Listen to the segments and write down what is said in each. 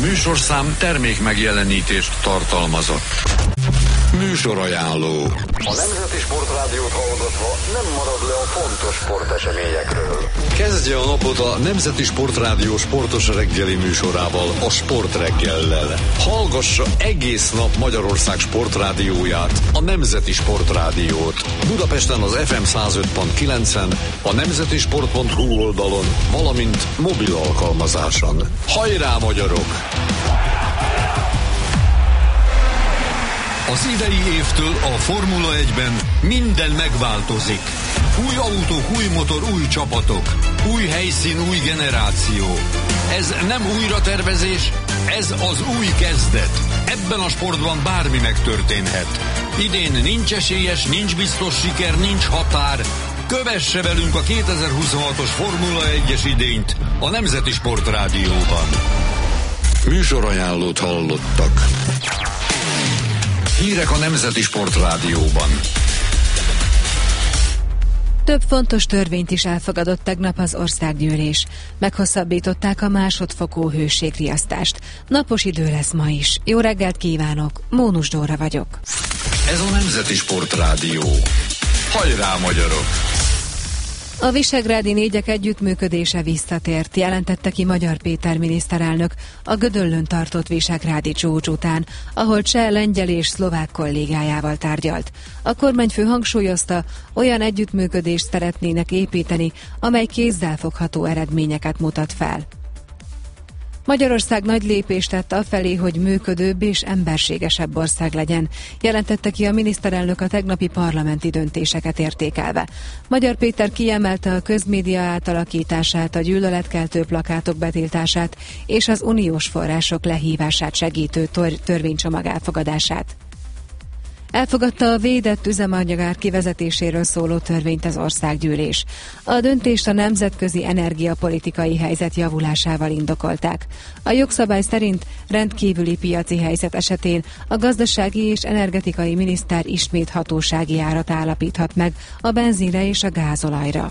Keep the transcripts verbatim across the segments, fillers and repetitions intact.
műsorszám termék megjelenítést tartalmazott. Műsorajánló. A Nemzeti Sportrádiót hallgatva nem marad le a fontos sporteseményekről. Kezdje a napot a Nemzeti Sportrádió sportos reggeli műsorával, a Sportreggellel. Hallgassa egész nap Magyarország sportrádióját, a Nemzeti Sportrádiót. Budapesten az ef em száz öt pont kilencen, a nemzetisport pont hu oldalon, valamint mobil alkalmazáson. Hajrá, magyarok! Az idei évtől a Formula egyben minden megváltozik. Új autók, új motor, új csapatok. Új helyszín, új generáció. Ez nem újratervezés, ez az új kezdet. Ebben a sportban bármi megtörténhet. Idén nincs esélyes, nincs biztos siker, nincs határ. Kövesse velünk a kétezer-huszonhatos Formula egyes idényt a Nemzeti Sportrádióban. Műsorajánlót hallottak. Hírek a Nemzeti Sportrádióban. Több fontos törvényt is elfogadott tegnap az országgyűlés. Meghosszabbították a másodfokú hőségriasztást. Napos idő lesz ma is. Jó reggelt kívánok, Mónus Dóra vagyok. Ez a Nemzeti Sportrádió. Hajrá, magyarok! A visegrádi négyek együttműködése visszatért, jelentette ki Magyar Péter miniszterelnök a Gödöllőn tartott visegrádi csúcs után, ahol cseh, lengyel és szlovák kollégájával tárgyalt. A kormányfő hangsúlyozta, olyan együttműködést szeretnének építeni, amely kézzelfogható eredményeket mutat fel. Magyarország nagy lépést tett afelé, hogy működőbb és emberségesebb ország legyen, jelentette ki a miniszterelnök a tegnapi parlamenti döntéseket értékelve. Magyar Péter kiemelte a közmédia átalakítását, a gyűlöletkeltő plakátok betiltását és az uniós források lehívását segítő tör- törvénycsomag elfogadását. Elfogadta a védett üzemanyagár kivezetéséről szóló törvényt az országgyűlés. A döntést a nemzetközi energiapolitikai helyzet javulásával indokolták. A jogszabály szerint rendkívüli piaci helyzet esetén a gazdasági és energetikai miniszter ismét hatósági árat állapíthat meg a benzinre és a gázolajra.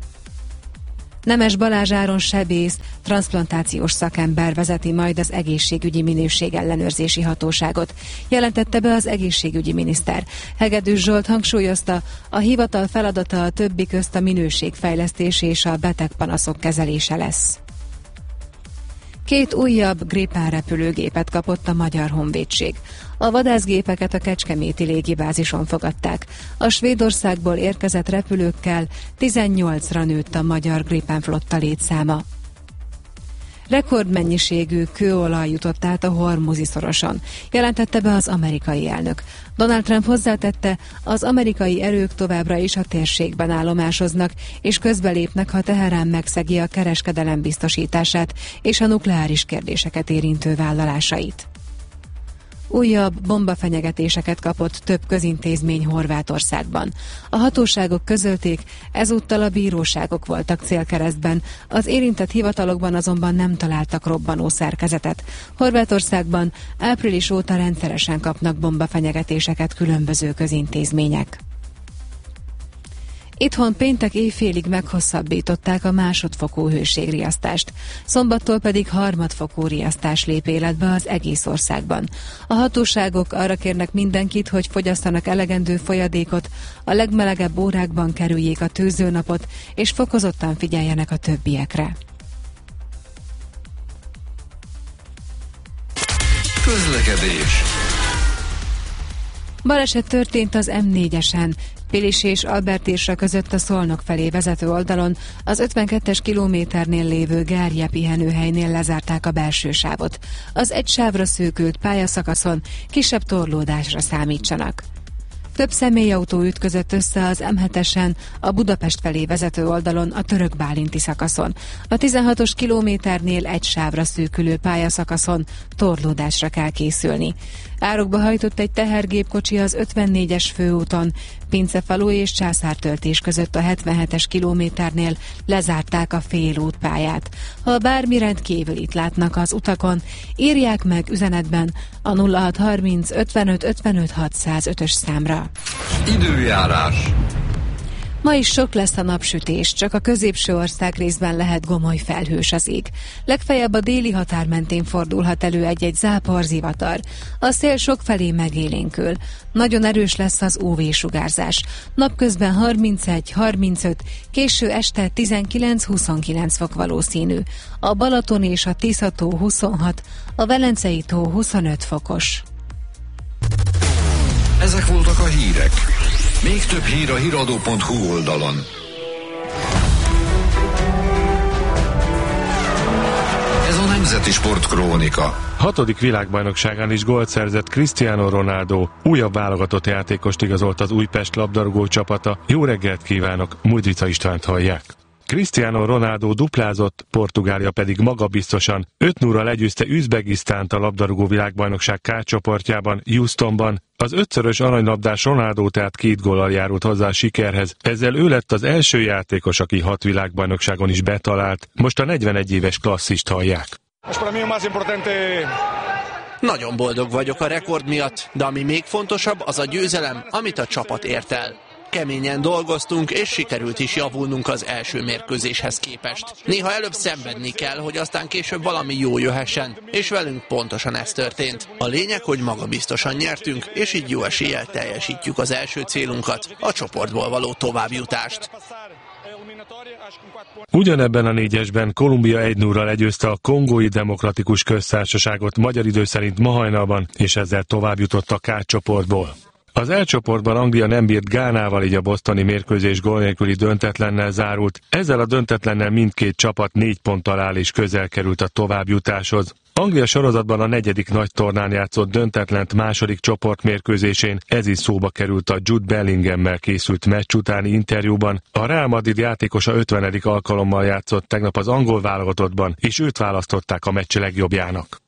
Nemes Balázs Áron sebész, transzplantációs szakember vezeti majd az egészségügyi minőségellenőrzési hatóságot, jelentette be az egészségügyi miniszter. Hegedűs Zsolt hangsúlyozta, a hivatal feladata a többi közt a minőségfejlesztés és a betegpanaszok kezelése lesz. Két újabb Gripen repülőgépet kapott a Magyar Honvédség. A vadászgépeket a kecskeméti légibázison fogadták. A Svédországból érkezett repülőkkel tizennyolcra nőtt a magyar Gripen flotta létszáma. Rekordmennyiségű kőolaj jutott át a Hormuzi szoroson, jelentette be az amerikai elnök. Donald Trump hozzátette, az amerikai erők továbbra is a térségben állomásoznak, és közbelépnek, ha Teherán megszegi a kereskedelem biztosítását és a nukleáris kérdéseket érintő vállalásait. Újabb bombafenyegetéseket kapott több közintézmény Horvátországban. A hatóságok közölték, ezúttal a bíróságok voltak célkeresztben, az érintett hivatalokban azonban nem találtak robbanó szerkezetet. Horvátországban április óta rendszeresen kapnak bombafenyegetéseket különböző közintézmények. Itthon péntek éjfélig meghosszabbították a másodfokú hőségriasztást, szombattól pedig harmadfokú riasztás lép életbe az egész országban. A hatóságok arra kérnek mindenkit, hogy fogyasszanak elegendő folyadékot, a legmelegebb órákban kerüljék a tűzőnapot, és fokozottan figyeljenek a többiekre. Közlekedés. Baleset történt az em négyesen, Pilis és Albertérsra között a Szolnok felé vezető oldalon, az ötvenkettes kilométernél lévő Gárje pihenőhelynél lezárták a belső sávot. Az egy sávra szűkült pályaszakaszon kisebb torlódásra számítsanak. Több személyautó ütközött össze az em hetesen a Budapest felé vezető oldalon a Török-Bálinti szakaszon. A tizenhatos kilométernél egy sávra szűkülő pályaszakaszon torlódásra kell készülni. Árokba hajtott egy tehergépkocsi az ötvennégyes főúton, Pincefalu és Császártöltés között a hetvenhetes kilométernél lezárták a félútpályát. Ha bármi rendkívülit látnak az utakon, írják meg üzenetben a nulla hat harminc ötvenöt ötvenöt hatszázötös számra. Időjárás. Ma is sok lesz a napsütés, csak a középső ország részben lehet gomoly felhős az ég. Legfeljebb a déli határ mentén fordulhat elő egy-egy zápor, zivatar. A szél sokfelé megélénkül. Nagyon erős lesz az ú vé-sugárzás. Napközben harmincegy harmincöt, késő este tizenkilenc-huszonkilenc fok valószínű. A Balaton és a Tisza-tó huszonhat, a Velencei tó huszonöt fokos. Ezek voltak a hírek. Még több hír a híradó pont hú oldalon. Ez a Nemzeti Sport Krónika. Hatodik világbajnokságán is gólt szerzett Cristiano Ronaldo. Újabb válogatott játékost igazolt az Újpest labdarúgó csapata. Jó reggelt kívánok, Mudrica Istvánt hallják. Cristiano Ronaldo duplázott, Portugália pedig magabiztosan öt nullra legyőzte Üzbegisztánt a labdarúgó világbajnokság K csoportjában, Houstonban. Az ötszörös aranylabdás Ronaldo tehát két góllal járult hozzá a sikerhez. Ezzel ő lett az első játékos, aki hat világbajnokságon is betalált. Most a negyvenegy éves klasszist hallják. Nagyon boldog vagyok a rekord miatt, de ami még fontosabb, az a győzelem, amit a csapat ért el. Keményen dolgoztunk, és sikerült is javulnunk az első mérkőzéshez képest. Néha előbb szenvedni kell, hogy aztán később valami jó jöhessen, és velünk pontosan ez történt. A lényeg, hogy magabiztosan nyertünk, és így jó eséllyel teljesítjük az első célunkat, a csoportból való továbbjutást. Ugyanebben a négyesben Kolumbia egy nullra legyőzte a Kongói Demokratikus Köztársaságot magyar idő szerint ma hajnalban, és ezzel továbbjutott a K csoportból. Az E csoportban Anglia nem bírt Gánával, így a bostoni mérkőzés gól nélküli döntetlennel zárult. Ezzel a döntetlennel mindkét csapat négy ponttal áll és közel került a továbbjutáshoz. Anglia sorozatban a negyedik nagy tornán játszott döntetlent második csoportmérkőzésén, ez is szóba került a Jude Bellingham-mel készült meccs utáni interjúban. A Real Madrid játékosa ötvenedik alkalommal játszott tegnap az angol válogatottban, és őt választották a meccs legjobbjának.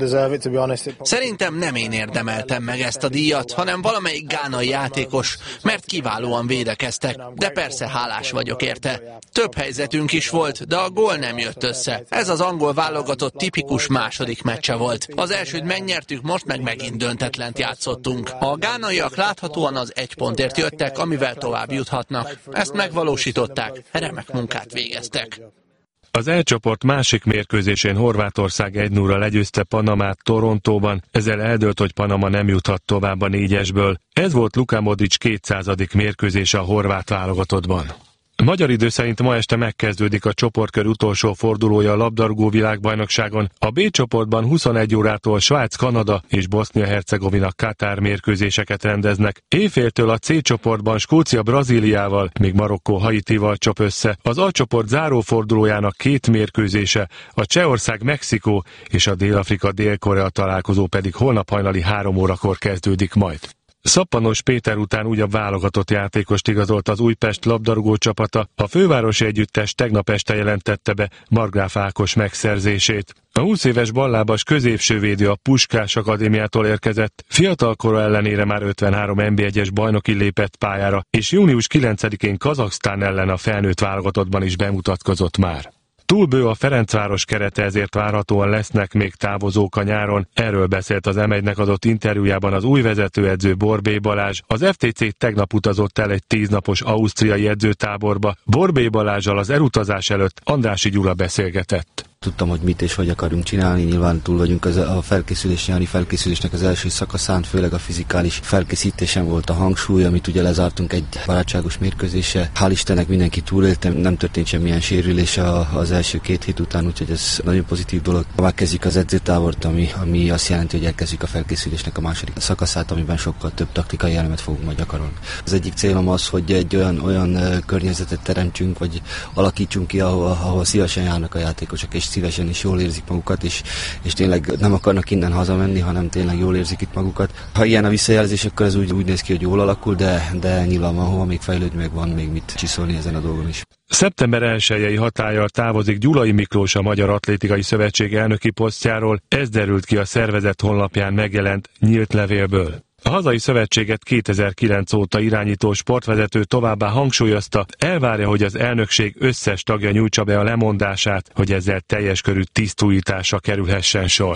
Szerintem nem én érdemeltem meg ezt a díjat, hanem valamelyik gánai játékos, mert kiválóan védekeztek, de persze hálás vagyok érte. Több helyzetünk is volt, de a gól nem jött össze. Ez az angol válogatott tipikus második meccse volt. Az elsőt megnyertük, most meg megint döntetlent játszottunk. A gánaiak láthatóan az egy pontért jöttek, amivel tovább juthatnak. Ezt megvalósították, remek munkát végeztek. Az E csoport másik mérkőzésén Horvátország egy nullra legyőzte Panamát Torontóban, ezzel eldőlt, hogy Panama nem juthat tovább a négyesből. Ez volt Luka Modric kétszázadik mérkőzése a horvát válogatottban. Magyar idő szerint ma este megkezdődik a csoportkör utolsó fordulója a labdarúgó világbajnokságon. A B csoportban huszonegy órától Svájc, Kanada és Bosznia-Hercegovina Katár mérkőzéseket rendeznek. Éjféltől a C csoportban Skócia Brazíliával, még Marokkó Haitival csap össze. Az A csoport zárófordulójának két mérkőzése, a Csehország Mexikó és a Dél-Afrika Dél-Korea találkozó pedig holnap hajnali három órakor kezdődik majd. Szappanos Péter után újabb válogatott játékost igazolt az Újpest labdarúgó csapata. A fővárosi együttes tegnap este jelentette be Markgraf Ákos megszerzését. A húsz éves ballábas középsővédő a Puskás Akadémiától érkezett, fiatalkora ellenére már ötvenhárom en bé egyes bajnoki lépett pályára, és június kilencedikén Kazaksztán ellen a felnőtt válogatottban is bemutatkozott már. Túl bő a Ferencváros kerete, ezért várhatóan lesznek még távozók a nyáron. Erről beszélt az em egynek adott interjújában az új vezetőedző Borbély Balázs. Az ef té cé tegnap utazott el egy tíznapos ausztriai edzőtáborba. Borbély Balázsal az elutazás előtt Andrássy Gyula beszélgetett. Tudtam, hogy mit és hogy akarunk csinálni, nyilván túl vagyunk az a felkészülés, nyári felkészülésnek az első szakaszán, főleg a fizikális felkészítésen volt a hangsúly, amit ugye lezártunk egy barátságos mérkőzése. Hál' Istennek mindenki túlélte, nem történt semmilyen sérülés az első két hét után, úgyhogy ez nagyon pozitív dolog. Megkezdjük az edzőtávort, ami, ami azt jelenti, hogy elkezdjük a felkészülésnek a második szakaszát, amiben sokkal több taktikai elemet fogunk majd gyakorolni. Az egyik célom az, hogy egy olyan, olyan környezetet teremtsünk, vagy alakítsunk ki, ahol, ahol szívesen járnak a játékosok, és szívesen is jól érzik magukat, és, és tényleg nem akarnak innen hazamenni, hanem tényleg jól érzik itt magukat. Ha ilyen a visszajelzés, akkor ez úgy, úgy néz ki, hogy jól alakul, de, de nyilván van hova még fejlődni, meg van még mit csiszolni ezen a dolgon is. szeptember elsejei hatállyal távozik Gyulai Miklós a Magyar Atlétikai Szövetség elnöki posztjáról, ez derült ki a szervezet honlapján megjelent nyílt levélből. A hazai szövetséget kétezer-kilenc óta irányító sportvezető továbbá hangsúlyozta, elvárja, hogy az elnökség összes tagja nyújtsa be a lemondását, hogy ezzel teljes körű tisztújításra kerülhessen sor.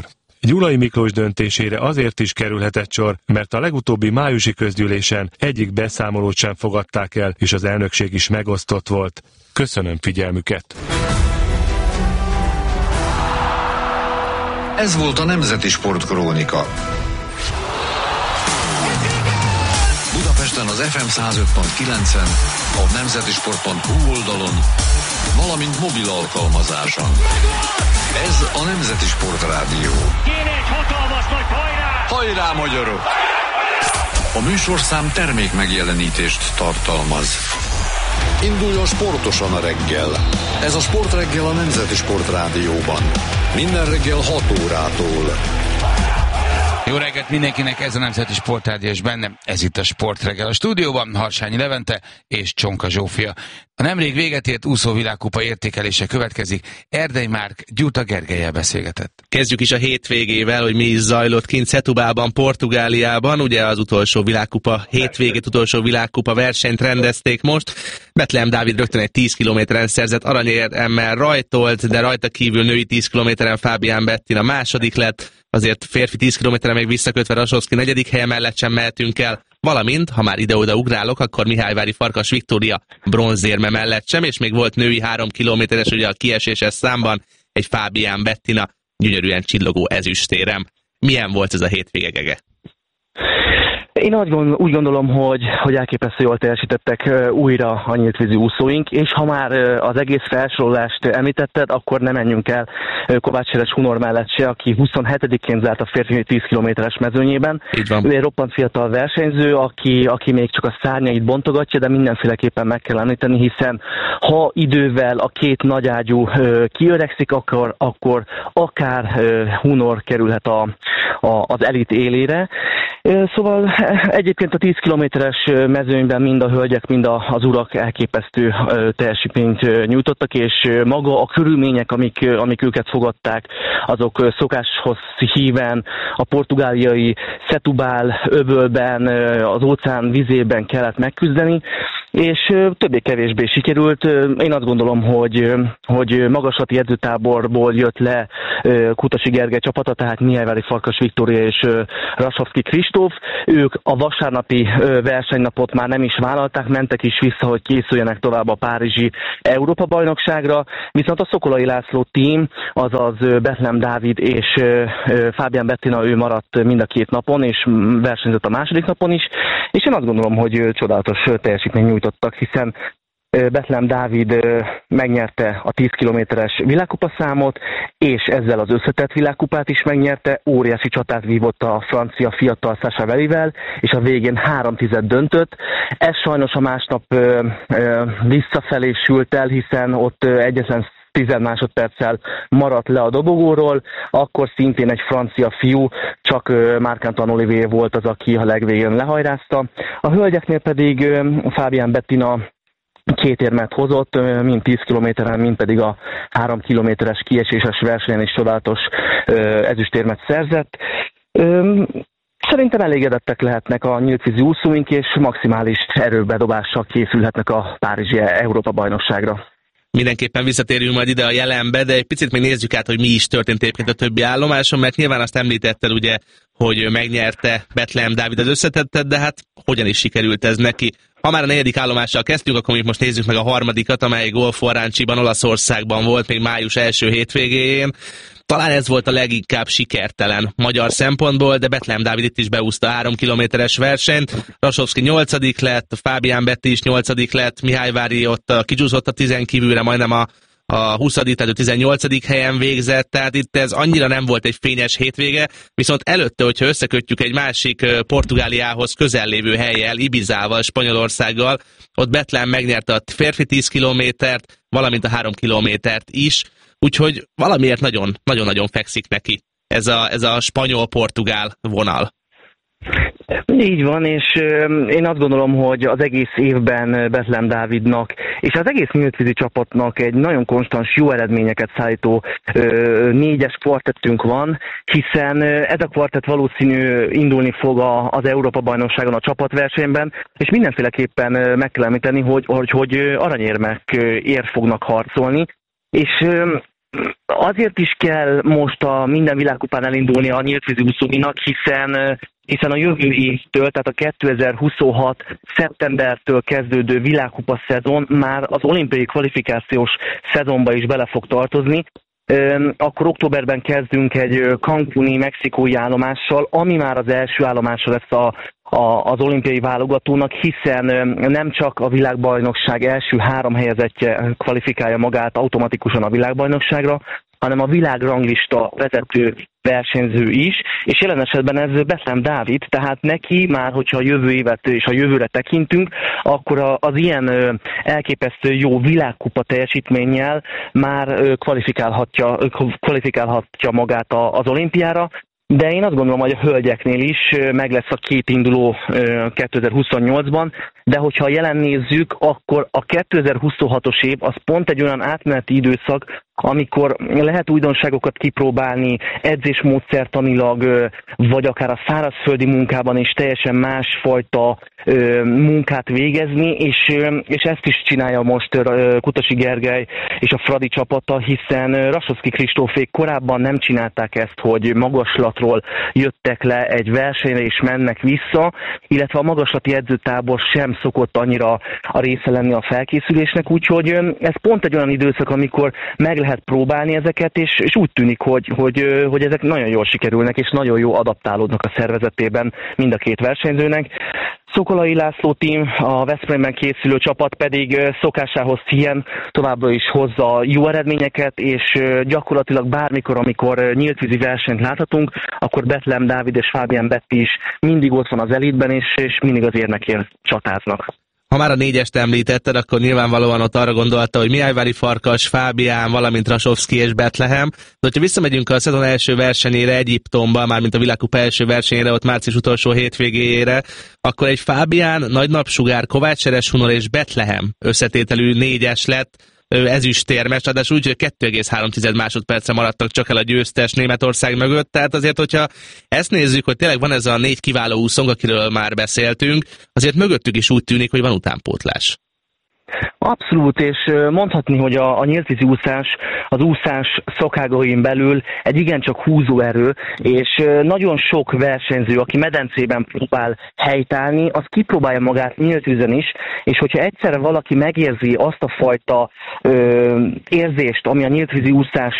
Gyulai Miklós döntésére azért is kerülhetett sor, mert a legutóbbi májusi közgyűlésen egyik beszámolót sem fogadták el, és az elnökség is megosztott volt. Köszönöm figyelmüket! Ez volt a Nemzeti Sportkrónika. Budapesten az ef em száz öt pont kilencen, a nemzetisport pont hu oldalon, valamint mobil alkalmazáson. Ez a Nemzeti Sport Rádió. Kéne egy hatalmas nagy hajrá! Hajrá, magyarok! A műsorszám termék megjelenítést tartalmaz. Induljon sportosan a reggel. Ez a Sportreggel a Nemzeti Sport Rádióban. Minden reggel hat órától. Jó reggelt mindenkinek, ez a Nemzeti Sportrádió, és bennem ez itt a Sportreggel. A stúdióban Harsányi Levente és Csonka Zsófia. A nemrég véget ért úszó világkupa értékelése következik. Erdei Márk Gyurta Gergellyel beszélgetett. Kezdjük is a hétvégével, hogy mi is zajlott kint Setúbában, Portugáliában. Ugye az utolsó világkupa, hétvégét utolsó világkupa versenyt rendezték most. Betlehem Dávid rögtön egy tíz kilométeren szerzett aranyéremmel rajtolt, de rajta kívül női tíz kilométeren Fábián Bettina második lett. Azért férfi tíz kilométeren még visszakötve Rasovszky negyedik helye mellett sem mehetünk el, valamint, ha már ide-oda ugrálok, akkor Mihályvári Farkas Viktória bronzérme mellett sem, és még volt női három kilométeres, ugye a kieséses számban egy Fábián Bettina gyönyörűen csillogó ezüstérem. Milyen volt ez a hétvége, Gege? Én úgy gondolom, hogy, hogy elképesztő jól teljesítettek újra a nyíltvízi úszóink, és ha már az egész felsorolást említetted, akkor nem menjünk el Kovács Éles Hunor mellett se, aki huszonhetediként zárt a férfi tíz kilométeres mezőnyében. Ő egy roppant fiatal versenyző, aki, aki még csak a szárnyait bontogatja, de mindenféleképpen meg kell említeni, hiszen ha idővel a két nagyágyú kiöregszik, akkor, akkor akár Hunor kerülhet a, a, az elit élére. Szóval egyébként a tíz kilométeres mezőnyben mind a hölgyek, mind az urak elképesztő teljesítményt nyújtottak, és maga a körülmények, amik, amik őket fogadták, azok szokáshoz híven a portugáliai Setúbal öbölben, az óceán vizében kellett megküzdeni, és többé-kevésbé sikerült. Én azt gondolom, hogy, hogy magaslati edzőtáborból jött le Kutasi Gergely csapata, tehát Mihályvári Farkas Viktória és Rasovszky Kristóf. Ők a vasárnapi versenynapot már nem is vállalták, mentek is vissza, hogy készüljenek tovább a párizsi Európa-bajnokságra, viszont a Szokolai László team, azaz Betlehem Dávid és Fábián Bettina, ő maradt mind a két napon, és versenyzett a második napon is, és én azt gondolom, hogy csodálatos teljesítmény nyújtottak, hiszen Betlehem Dávid megnyerte a tíz kilométeres világkupa számot, és ezzel az összetett világkupát is megnyerte, óriási csatát vívott a francia fiatal Sasha Velivel, és a végén három tized döntött. Ez sajnos a másnap visszafelé sült el, hiszen ott egyetlen tíz másodperccel maradt le a dobogóról, akkor szintén egy francia fiú, csak Marc-Antoine Olivier volt az, aki a legvégén lehajrázta. A hölgyeknél pedig Fábián Bettina két érmet hozott, mind tíz kilométeren, mind pedig a három kilométeres kieséses versenyen is csodálatos ezüstérmet szerzett. Szerintem elégedettek lehetnek a nyíltvízi úszóink, és maximális erőbedobással készülhetnek a párizsi Európa-bajnokságra. Mindenképpen visszatérjünk majd ide a jelenbe, de egy picit még nézzük át, hogy mi is történt egyébként a többi állomáson, mert nyilván azt említetted ugye, hogy megnyerte Betlehem Dávid az összetettet, de hát hogyan is sikerült ez neki? Ha már a negyedik állomással kezdtünk, akkor most nézzük meg a harmadikat, amely Golforráncsiban, Olaszországban volt még május első hétvégéjén. Talán ez volt a leginkább sikertelen magyar szempontból, de Betlehem Dávid itt is beúszta a három kilométeres versenyt. Rasovszky nyolcadik lett, Fábián Betty is nyolcadik lett, Mihályvári ott kicsúszott a tizen kívülre, majdnem a, a huszadik, tehát a tizennyolcadik helyen végzett, tehát itt ez annyira nem volt egy fényes hétvége, viszont előtte, hogyha összekötjük egy másik Portugáliához közel lévő hellyel, Ibizával, Spanyolországgal, ott Betlehem megnyerte a férfi tíz kilométert, valamint a három kilométert is, úgyhogy valamiért nagyon-nagyon fekszik neki ez a, ez a spanyol-portugál vonal. Így van, és én azt gondolom, hogy az egész évben Betlehem Dávidnak és az egész nyíltvízi csapatnak egy nagyon konstans, jó eredményeket szállító négyes kvartettünk van, hiszen ez a kvartett valószínű indulni fog az Európa-bajnokságon a csapatversenyben, és mindenféleképpen meg kell említeni, hogy, hogy, hogy aranyérmekért fognak harcolni, és Azért is kell most a minden világkupán elindulni a nyíltvízi úszóinak, hiszen hiszen a jövő évtől, tehát a kétezer-huszonhat szeptembertől kezdődő világkupa szezon már az olimpiai kvalifikációs szezonba is bele fog tartozni. Akkor októberben kezdünk egy cancúni mexikói állomással, ami már az első állomása lesz a, a, az olimpiai válogatónak, hiszen nem csak a világbajnokság első három helyezettje kvalifikálja magát automatikusan a világbajnokságra, hanem a világranglista vezető versenyző is, és jelen esetben ez Bethlehem Dávid, tehát neki már, hogyha a jövő évet és a jövőre tekintünk, akkor az ilyen elképesztő jó világkupa teljesítménnyel már kvalifikálhatja, kvalifikálhatja magát az olimpiára, de én azt gondolom, hogy a hölgyeknél is meg lesz a két induló kétezer-huszonnyolcban, de hogyha jelen nézzük, akkor a kétezer-huszonhatos év az pont egy olyan átmeneti időszak, amikor lehet újdonságokat kipróbálni, edzésmódszertanilag, vagy akár a szárazföldi munkában is teljesen másfajta munkát végezni, és, és ezt is csinálja most Kutasi Gergely és a Fradi csapata, hiszen Rasovszky Kristófék korábban nem csinálták ezt, hogy magaslatról jöttek le egy versenyre és mennek vissza, illetve a magaslati edzőtábor sem szokott annyira a része lenni a felkészülésnek, úgyhogy ez pont egy olyan időszak, amikor meg lehet próbálni ezeket, és, és úgy tűnik, hogy, hogy, hogy ezek nagyon jól sikerülnek, és nagyon jó adaptálódnak a szervezetében mind a két versenyzőnek. Szokolai László tím, a Veszprémben készülő csapat pedig szokásához hien továbbra is hozza jó eredményeket, és gyakorlatilag bármikor, amikor nyíltvízi versenyt láthatunk, akkor Bethlehem Dávid és Fábián Betti is mindig ott van az elitben, és, és mindig az érmekért csatáznak. Ha már a négyest említetted, akkor nyilvánvalóan ott arra gondolta, hogy Mihályvári Farkas, Fábián, valamint Rasovszky és Bethlehem. De hogyha visszamegyünk a szezon első versenyére Egyiptomba, mármint a világkupa első versenyére, ott március utolsó hétvégéjére, akkor egy Fábián, Nagy Napsugár, Kovács Seres-Hunor és Bethlehem összetételű négyes lett, ezüstérmes, ráadásul úgy, hogy kettő egész három másodpercre maradtak csak el a győztes Németország mögött, tehát azért, hogyha ezt nézzük, hogy tényleg van ez a négy kiváló úszónk, akiről már beszéltünk, azért mögöttük is úgy tűnik, hogy van utánpótlás. Abszolút, és mondhatni, hogy a, a nyíltvízi úszás az úszás szakágain belül egy igencsak húzóerő, és nagyon sok versenyző, aki medencében próbál helytállni, az kipróbálja magát nyíltvízen is, és hogyha egyszerre valaki megérzi azt a fajta ö, érzést, ami a nyíltvízi úszás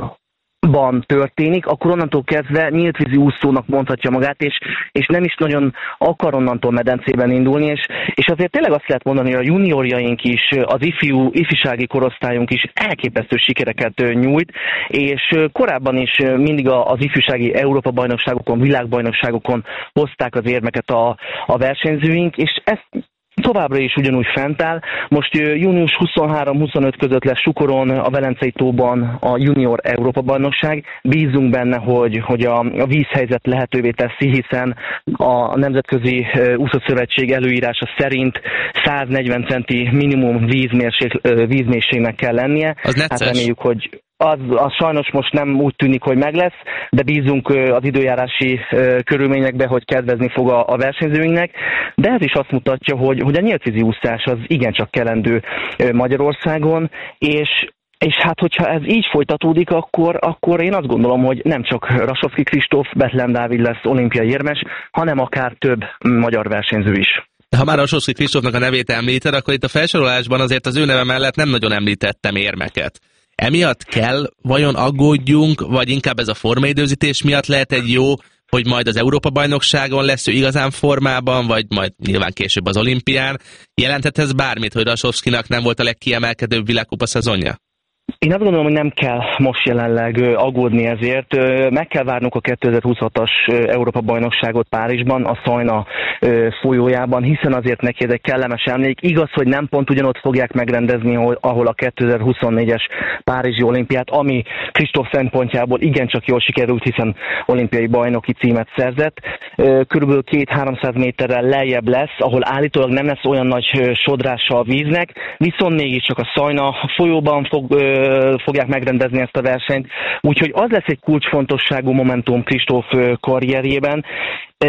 ban történik, akkor onnantól kezdve nyíltvízi úszónak mondhatja magát, és, és nem is nagyon akar onnantól medencében indulni, és, és azért tényleg azt lehet mondani, hogy a juniorjaink is, az ifjú, ifjúsági korosztályunk is elképesztő sikereket nyújt, és korábban is mindig az ifjúsági Európa-bajnokságokon, világbajnokságokon hozták az érmeket a, a versenyzőink, és ezt továbbra is ugyanúgy fent áll. Most június huszonhárom-huszonöt között lesz Sukoron, a Velencei tóban a junior Európa-bajnokság. Bízunk benne, hogy, hogy a, a vízhelyzet lehetővé teszi, hiszen a Nemzetközi Úszószövetség előírása szerint száznegyven centi minimum vízmérség, vízmélységnek kell lennie. Az necces. Hát reméljük, hogy Az, az sajnos most nem úgy tűnik, hogy meg lesz, de bízunk az időjárási körülményekbe, hogy kedvezni fog a, a versenyzőinknek. De ez is azt mutatja, hogy, hogy a nyíltvízi úszás az igencsak kelendő Magyarországon, és És hát, hogyha ez így folytatódik, akkor, akkor én azt gondolom, hogy nem csak Rasovszky Kristóf, Bethlehem Dávid lesz olimpiai érmes, hanem akár több magyar versenyző is. Ha már Rasovszky Kristófnak a nevét említed, akkor itt a felsorolásban azért az ő neve mellett nem nagyon említettem érmeket. Emiatt kell, vajon aggódjunk, vagy inkább ez a formaidőzítés miatt lehet egy jó, hogy majd az Európa-bajnokságon lesz ő igazán formában, vagy majd nyilván később az olimpián. Jelenthet ez bármit, hogy Rasovszkynak nem volt a legkiemelkedőbb világkupa szezonja? Én azt gondolom, hogy nem kell most jelenleg aggódni ezért. Meg kell várnunk a kétezer-huszonhatos Európa-bajnokságot Párizsban, a Szajna folyójában, hiszen azért neki ez egy kellemes emlék. Igaz, hogy nem pont ugyanott fogják megrendezni, ahol a kétezer-huszonnégyes Párizsi olimpiát, ami Kristóf szempontjából igencsak jól sikerült, hiszen olimpiai bajnoki címet szerzett. Körülbelül két-háromszáz méterrel lejjebb lesz, ahol állítólag nem lesz olyan nagy sodrása a víznek, viszont mégiscsak a Szajna folyóban fog fogják megrendezni ezt a versenyt. Úgyhogy az lesz egy kulcsfontosságú momentum Kristóf karrierjében.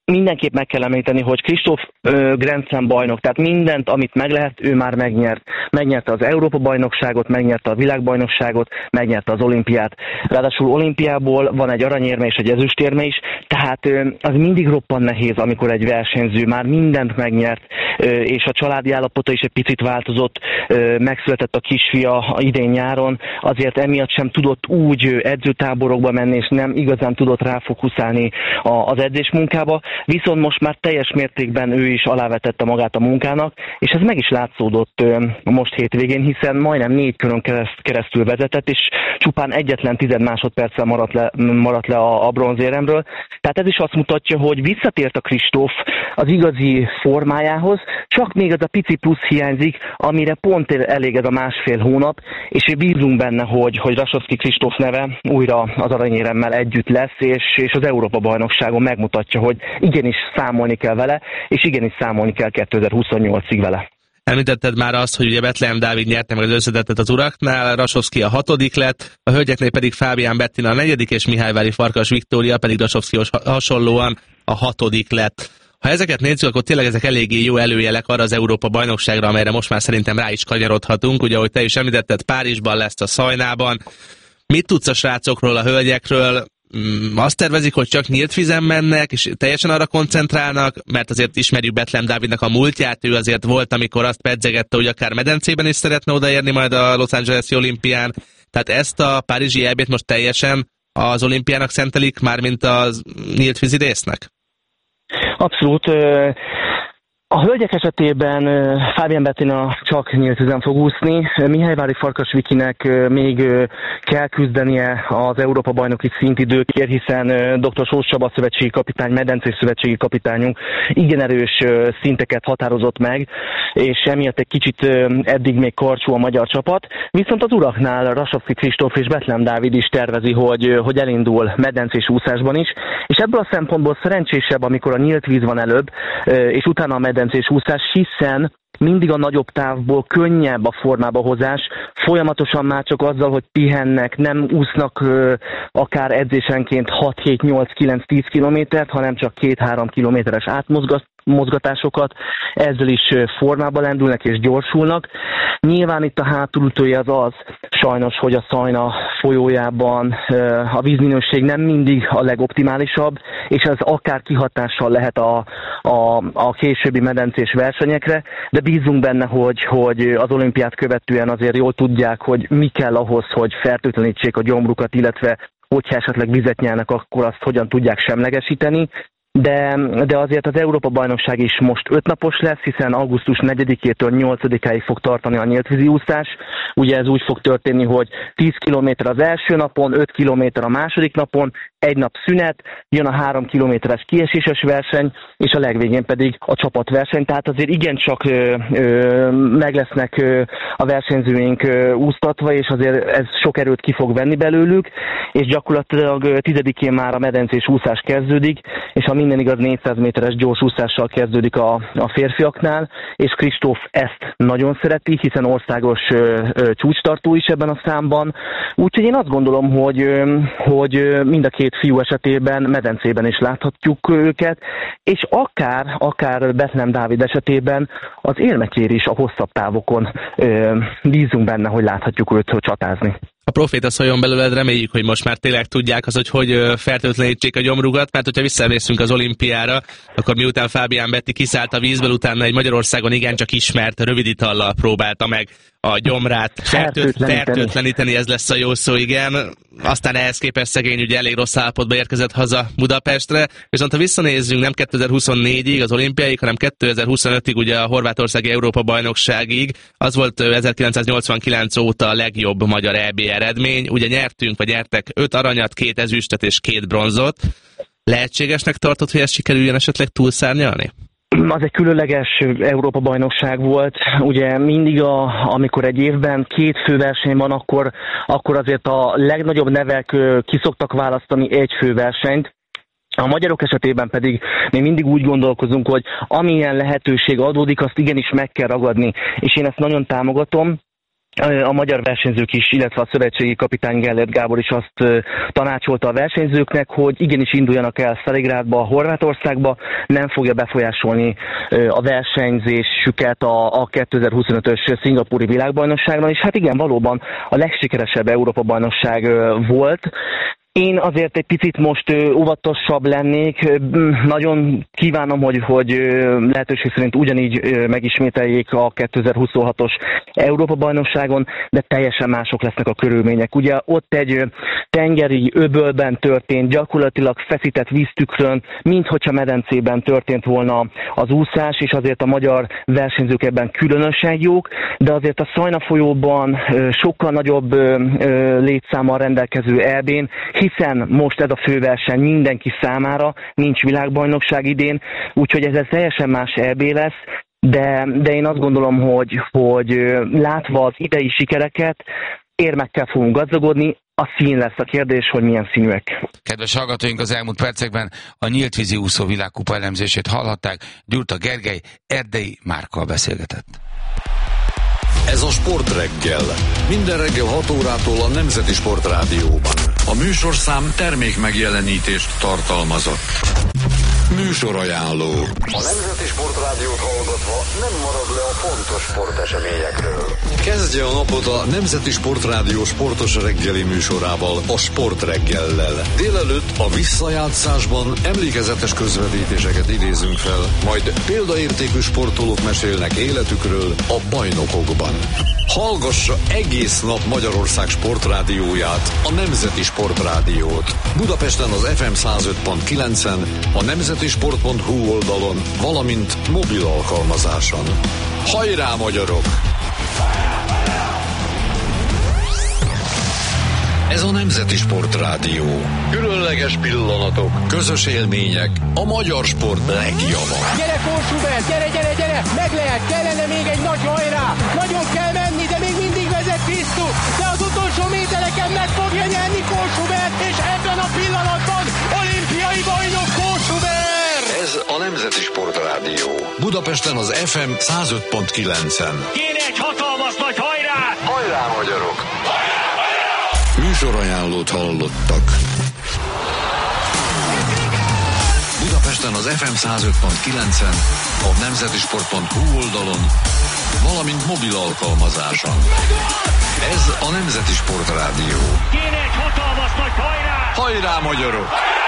mindenképp meg kell említeni, hogy Kristóf Grand Slam bajnok, tehát mindent, amit meg lehet, ő már megnyert. Megnyerte az Európa-bajnokságot, megnyerte a világbajnokságot, megnyerte az olimpiát. Ráadásul olimpiából van egy aranyérme és egy ezüstérme is, tehát ö, az mindig roppan nehéz, amikor egy versenyző már mindent megnyert, ö, és a családi állapota is egy picit változott, ö, megszületett a kisfia idén nyáron, azért emiatt sem tudott úgy edzőtáborokba menni, és nem igazán tudott ráfókuszálni az edzésmunkába. Viszont most már teljes mértékben ő is alávetette magát a munkának, és ez meg is látszódott most hétvégén, hiszen majdnem négy körön keresztül vezetett, és csupán egyetlen tized másodperccel maradt le, maradt le a, a bronzéremről. Tehát ez is azt mutatja, hogy visszatért a Kristóf az igazi formájához, csak még az a pici plusz hiányzik, amire pont elég ez a másfél hónap, és bízunk benne, hogy, hogy Rasovszky Kristóf neve újra az aranyéremmel együtt lesz, és, és az Európa-bajnokságon megmutatja, hogy igenis számolni kell vele, és igenis számolni kell kétezer-huszonnyolcig vele. Említetted már azt, hogy ugye Bethlehem Dávid nyerte meg az összetettet az uraknál, Rasovszky a hatodik lett, a hölgyeknél pedig Fábián Bettina a negyedik, és Mihályvári Farkas Viktória pedig Rasovszkyhoz hasonlóan a hatodik lett. Ha ezeket nézzük, akkor tényleg ezek eléggé jó előjelek arra az Európa-bajnokságra, amelyre most már szerintem rá is kanyarodhatunk. Ugye, ahogy te is említetted, Párizsban lesz a Szajnában. Mit tudsz a srácokról, a hölgyekről? Azt tervezik, hogy csak nyílt vízen mennek, és teljesen arra koncentrálnak, mert azért ismerjük Bethlehem Dávidnak a múltját, ő azért volt, amikor azt pedzegette, hogy akár medencében is szeretne odaérni majd a Los Angeles-i olimpián. Tehát ezt a párizsi é bét most teljesen az olimpiának szentelik, mármint a nyílt vízi résznek? Abszolút. A hölgyek esetében Fábián Bettina csak nyílt vízen fog úszni, Mihályvári Farkas Vikinek még kell küzdenie az Európa-bajnoki szintidőkért, hiszen dr. Sós Csaba szövetségi kapitány, medencés szövetségi kapitányunk igen erős szinteket határozott meg, és emiatt egy kicsit eddig még karcsú a magyar csapat. Viszont az uraknál Rasovszky Kristóf és Bethlehem Dávid is tervezi, hogy, hogy elindul medencés úszásban is, és ebből a szempontból szerencsésebb, amikor a nyílt víz van előbb, és utána a medencés úszás, hiszen mindig a nagyobb távból könnyebb a formába hozás, folyamatosan már csak azzal, hogy pihennek, nem úsznak ö, akár edzésenként hat, hét, nyolc, kilenc, tíz kilométert, hanem csak két-három kilométeres átmozgatásokat, ezzel is formába lendülnek és gyorsulnak. Nyilván itt a hátulütője az az, sajnos, hogy a Szajna folyójában ö, a vízminőség nem mindig a legoptimálisabb, és ez akár kihatással lehet a, a, a későbbi medencés versenyekre, de bízunk benne, hogy, hogy az olimpiát követően azért jól tudják, hogy mi kell ahhoz, hogy fertőtlenítsék a gyomrukat, illetve hogyha esetleg vizet nyelnek, akkor azt hogyan tudják semlegesíteni. De, de azért az Európa-bajnokság is most öt napos lesz, hiszen augusztus negyedikétől nyolcadikáig fog tartani a nyíltvízi úszás. Ugye ez úgy fog történni, hogy tíz kilométer az első napon, öt kilométer a második napon, egy nap szünet, jön a három kilométeres kieséses verseny, és a legvégén pedig a csapatverseny. Tehát azért igencsak ö, ö, meg lesznek ö, a versenyzőink ö, úsztatva, és azért ez sok erőt ki fog venni belőlük, és gyakorlatilag tizedikén már a medencés úszás kezdődik, és ha minden igaz, négyszáz méteres gyors úszással kezdődik a, a férfiaknál, és Kristóf ezt nagyon szereti, hiszen országos ö, ö, csúcstartó is ebben a számban. Úgyhogy én azt gondolom, hogy, ö, hogy mind a két fiú esetében medencében is láthatjuk őket, és akár, akár Bethlehem Dávid esetében az érmekért is a hosszabb távokon ö, bízunk benne, hogy láthatjuk őt csatázni. A proféta szóljon belőled, reméljük, hogy most már tényleg tudják az, hogy hogy fertőtlenítsék a gyomrugat, mert hogyha visszaemlékszünk az olimpiára, akkor miután Fábián Betty kiszállt a vízből, utána egy Magyarországon igencsak ismert röviditallal próbálta meg a gyomrát fertőt, fertőtleníteni, ez lesz a jó szó, igen. Aztán ehhez képest szegény ugye elég rossz állapotba érkezett haza Budapestre, viszont ha visszanézzünk nem kétezer-huszonnégyig az olimpiáig, hanem kétezer-huszonötig ugye a horvátországi Európa-bajnokságig, az volt ezerkilencszáznyolcvankilenc óta a legjobb magyar é bé eredmény. Ugye nyertünk, vagy nyertek öt aranyat, két ezüstöt és két bronzot. Lehetségesnek tartott, hogy ezt sikerüljön esetleg túlszárnyalni? Az egy különleges Európa-bajnokság volt. Ugye mindig, a, amikor egy évben két főverseny van, akkor, akkor azért a legnagyobb nevek kiszoktak választani egy főversenyt. A magyarok esetében pedig még mindig úgy gondolkozunk, hogy amilyen lehetőség adódik, azt igenis meg kell ragadni. És én ezt nagyon támogatom. a magyar versenyzők is, illetve a szövetségi kapitány Gellért Gábor is azt tanácsolta a versenyzőknek, hogy igenis induljanak el Szaligrádba, Horvátországba, nem fogja befolyásolni a versenyzésüket a, a kétezer-huszonötös szingapúri világbajnokságon, és hát igen, valóban a legsikeresebb Európa-bajnokság volt. Én azért egy picit most óvatosabb lennék, nagyon kívánom, hogy, hogy lehetőség szerint ugyanígy megismételjék a kétezer-huszonhatos Európa-bajnokságon, de teljesen mások lesznek a körülmények. Ugye ott egy tengeri öbölben történt, gyakorlatilag feszített víztükrön, minthogyha medencében történt volna az úszás, és azért a magyar versenyzők ebben különösen jók, de azért a Szajna folyóban sokkal nagyobb létszámmal rendelkező é bén, hiszen most ez a főverseny mindenki számára, nincs világbajnokság idén, úgyhogy ez, ez teljesen más é bé lesz, de, de én azt gondolom, hogy, hogy látva az idei sikereket, érmekkel fogunk gazdagodni, a szín lesz a kérdés, hogy milyen színűek. Kedves hallgatóink, az elmúlt percekben a nyílt vízi úszó világkupa elemzését hallhatták. Gyurta Gergely Erdei Márkkal beszélgetett. Ez a Sportreggel. Minden reggel hat órától a Nemzeti Sportrádióban. A műsorszám termék megjelenítést tartalmazott. Műsorajánló. A Nemzeti Sportrádiót hallgatva nem marad le a fontos sporteseményekről. Kezdje a napot a Nemzeti Sportrádió sportos reggeli műsorával, a Sportreggellel. Délelőtt a visszajátszásban emlékezetes közvetítéseket idézünk fel, majd példaértékű sportolók mesélnek életükről a bajnokokban. Hallgassa egész nap Magyarország sportrádióját, a Nemzeti Sportrádiót. Budapesten az ef em száz öt pont kilencen, a nemzetisport pont hu oldalon, valamint mobil alkalmazáson. Hajrá, magyarok! Ez a Nemzeti Sportrádió. Különleges pillanatok, közös élmények, a magyar sport legjava. Gyere, Kósubert, gyere, gyere, gyere! Meg lehet, kellene még egy nagy hajrá! Nagyon kell menni, de még mindig vezet Krisztus! De az utolsó métereken meg fogja nyerni Kósubert, és ebben a pillanatban olimpiai bajnok Kósubert! Ez a Nemzeti Sportrádió. Budapesten az ef em száz öt pont kilencen. Kéne egy hatalmas nagy hajrá! Hajrá, magyarok! Műsorajánlót hallottak. Budapesten az ef em száz öt pont kilencen, a nemzetisport pont hu oldalon, valamint mobil alkalmazáson. Ez a Nemzeti Sportrádió. Kéne egy hatalmas nagy hajrá! Hajrá, magyarok!